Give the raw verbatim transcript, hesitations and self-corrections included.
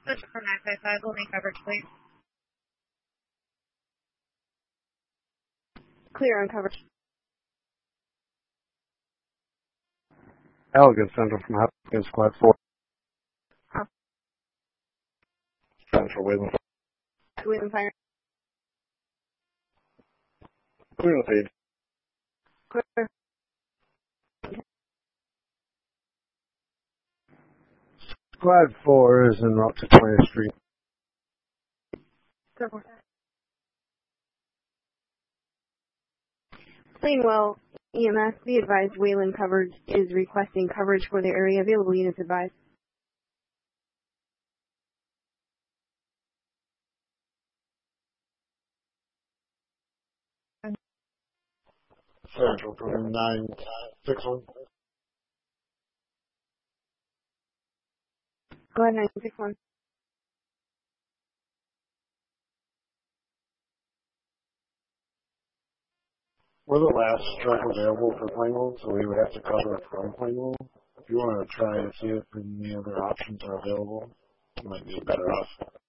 Switch for nine five five, we'll make coverage, please. Clear on coverage. Elegant Central from Hopkins, Squad four. Huh. Central, Wayland. Wayland Fire. Clear on feed. Clear. Squad four is en route to twentieth Street. Go for it. Plainwell E M S, be advised Wayland coverage is requesting coverage for the area. Available units advised. Central from nine six one. Go ahead, nine six one. We're the last truck available for Plainwell, so we would have to cover it from Plainwell. If you want to try to see if any other options are available, you might be better off